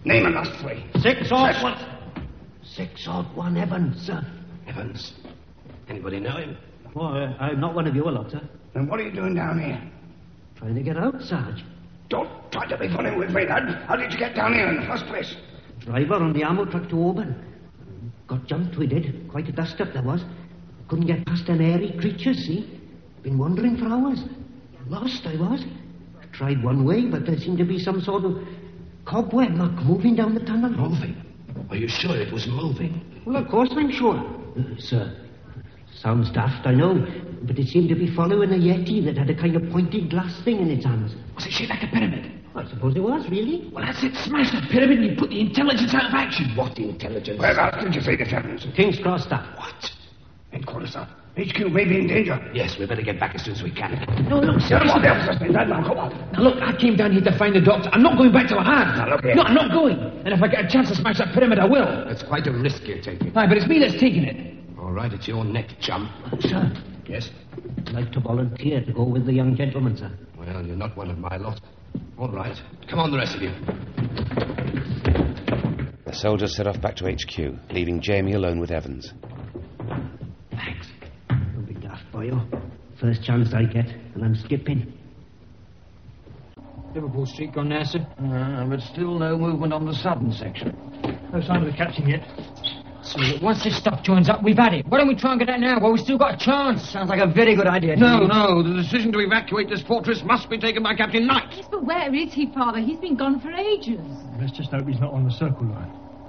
Name and last three. 601. 601 Evans, sir. Evans. Anybody know him? Oh, I'm not one of your lot, sir. Then what are you doing down here? Trying to get out, Sarge. Don't try to be funny with me, lad. How did you get down here in the first place? Driver on the ammo truck to Auburn. Got jumped, we did. Quite a dust-up there was. Couldn't get past an airy creature, see? Been wandering for hours. Lost, I was. Tried one way, but there seemed to be some sort of cobweb mark moving down the tunnel. Moving? Are you sure it was moving? Well, of course I'm sure. Sir, sounds daft, I know, but it seemed to be following a yeti that had a kind of pointed glass thing in its hands. Was it shaped like a pyramid? I suppose it was, really. Well, that's it. Smash that pyramid and you put the intelligence out of action. What intelligence? Whereabouts did you say this happens? King's Cross, sir. What? Headquarters, sir. HQ may be in danger. Yes, we better get back as soon as we can. No, sir. Come on, now, come on. Now, look, I came down here to find the doctor. I'm not going back to a hand. Now, look here. No, I'm not going. And if I get a chance to smash that pyramid, I will. That's quite a risk you're taking. Aye, but it's me that's taking it. All right, it's your neck, chum. Sir, Yes? I'd like to volunteer to go with the young gentleman, sir. Well, you're not one of my lot. All right. Come on, the rest of you. The soldiers set off back to HQ, leaving Jamie alone with Evans. Thanks. Don't be daft, boyo. First chance I get, and I'm skipping. Liverpool Street gone now, sir? But still no movement on the southern section. No sign of the captain yet. So once this stuff joins up, we've had it. Why don't we try and get out now while we've still got a chance? Sounds like a very good idea. No, the decision to evacuate this fortress must be taken by Captain Knight. Yes, but where is he, Father? He's been gone for ages. Let's just hope he's not on the circle line.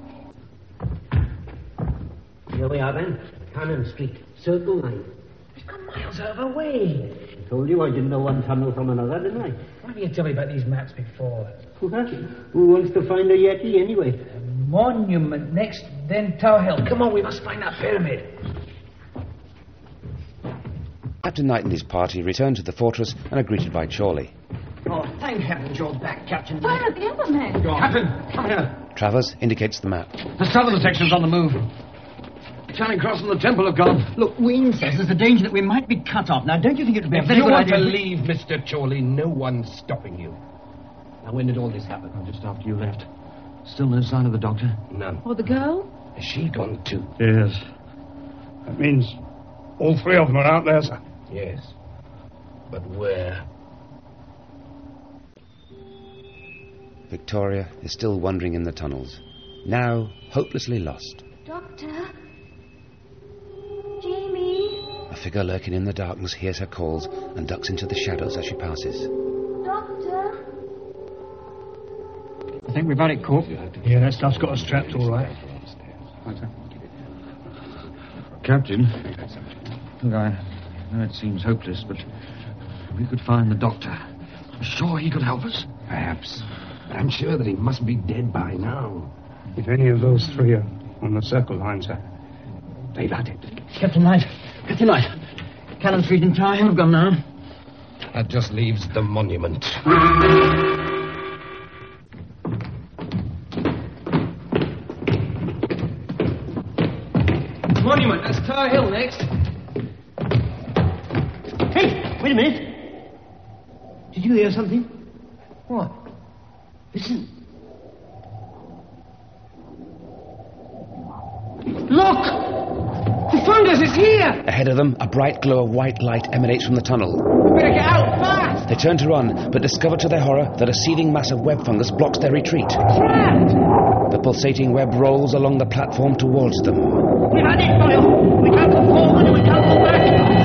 Here we are then. Cannon Street, Circle Line. We've come miles out of our way. I told you I didn't know one tunnel from another, didn't I? Why didn't you tell me about these maps before? Who wants to find a yeti anyway? Monument next, then Tower Hill. Come on, we must find that pyramid. Captain Knight and his party returned to the fortress and are greeted by Chorley. Oh, thank heavens you're back, Captain. Where are the other men? Captain, come here. Travers indicates the map. The southern section's on the move. Charing Cross and the Temple have gone. Look, Ween says there's a danger that we might be cut off. Now, don't you think it would be a If very you good want idea... to leave, Mr. Chorley, no one's stopping you. Now, when did all this happen? Just after you left. Still no sign of the doctor? None. Or the girl? Has she gone too? Yes. That means all three of them are out there, sir. Yes. But where? Victoria is still wandering in the tunnels, now hopelessly lost. Doctor? Jamie? A figure lurking in the darkness hears her calls and ducks into the shadows as she passes. Doctor? I think we've had it, Corp. Yeah, that stuff's got us trapped all right. Captain, look, I know it seems hopeless, but if we could find the doctor, I'm sure he could help us. Perhaps. But I'm sure that he must be dead by now. If any of those three are on the circle line, sir. They've had it. Captain Knight. Captain Knight. Cannon Street and Tower Hill have gone now. That just leaves the monument. Monument, that's Tower Hill next. Hey, wait a minute. Did you hear something? What? Listen. Look! He found us, it's here! Ahead of them, a bright glow of white light emanates from the tunnel. We better get out fast! They turn to run, but discover to their horror that a seething mass of web fungus blocks their retreat. Trapped! The pulsating web rolls along the platform towards them. We've had it, boyo. We